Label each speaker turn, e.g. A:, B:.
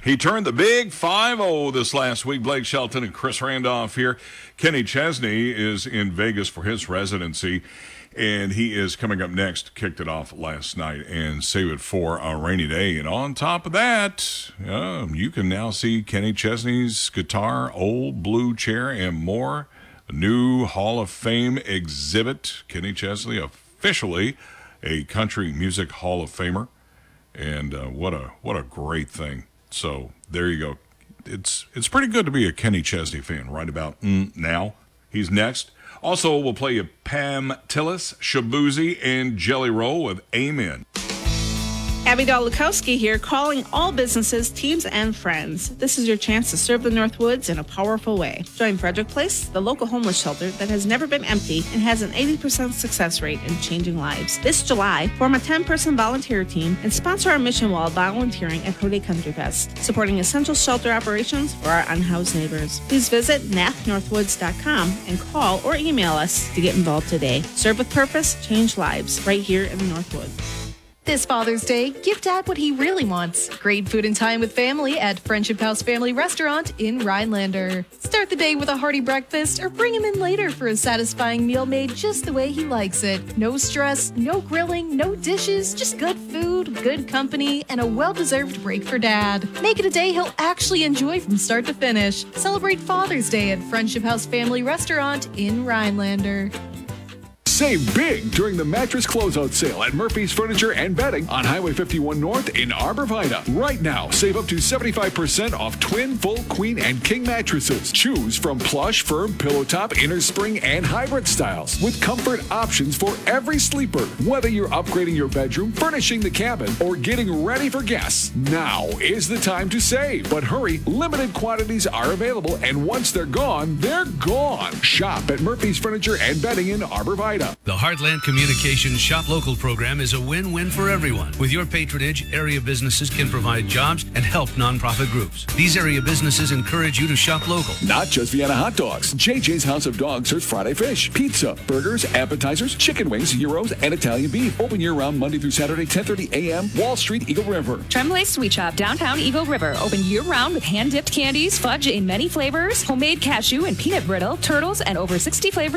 A: He turned the big 5-0 this last week. Blake Shelton and Chris Randolph here. Kenny Chesney is in Vegas for his residency, and he is coming up next. Kicked it off last night and save it for a rainy day. And on top of that, you can now see Kenny Chesney's guitar, old blue chair, and more. A new Hall of Fame exhibit. Kenny Chesney officially a Country Music Hall of Famer. And what a great thing. So there you go. It's pretty good to be a Kenny Chesney fan right about now. He's next. Also, we'll play you Pam Tillis, Shabuzi, and Jelly Roll with Amen.
B: Abigail Lukowski here, calling all businesses, teams, and friends. This is your chance to serve the Northwoods in a powerful way. Join Frederick Place, the local homeless shelter that has never been empty and has an 80% success rate in changing lives. This July, form a 10-person volunteer team and sponsor our mission while volunteering at Holiday Country Fest, supporting essential shelter operations for our unhoused neighbors. Please visit nathnorthwoods.com and call or email us to get involved today. Serve with purpose, change lives, right here in the Northwoods.
C: This Father's Day, give Dad what he really wants. Great food and time with family at Friendship House Family Restaurant in Rhinelander. Start the day with a hearty breakfast or bring him in later for a satisfying meal made just the way he likes it. No stress, no grilling, no dishes, just good food, good company, and a well-deserved break for Dad. Make it a day he'll actually enjoy from start to finish. Celebrate Father's Day at Friendship House Family Restaurant in Rhinelander.
D: Save big during the mattress closeout sale at Murphy's Furniture and Bedding on Highway 51 North in Arbor Vita. Right now, save up to 75% off twin, full, queen, and king mattresses. Choose from plush, firm, pillow top, inner spring, and hybrid styles with comfort options for every sleeper. Whether you're upgrading your bedroom, furnishing the cabin, or getting ready for guests, now is the time to save. But hurry, limited quantities are available, and once they're gone, they're gone. Shop at Murphy's Furniture and Bedding in Arbor Vita.
E: The Heartland Communications Shop Local program is a win-win for everyone. With your patronage, area businesses can provide jobs and help nonprofit groups. These area businesses encourage you to shop local.
D: Not just Vienna hot dogs. JJ's House of Dogs serves Friday fish, pizza, burgers, appetizers, chicken wings, gyros, and Italian beef. Open year-round Monday through Saturday, 10:30 a.m., Wall Street, Eagle River.
F: Tremblay Sweet Shop, downtown Eagle River. Open year-round with hand-dipped candies, fudge in many flavors, homemade cashew and peanut brittle, turtles, and over 60 flavors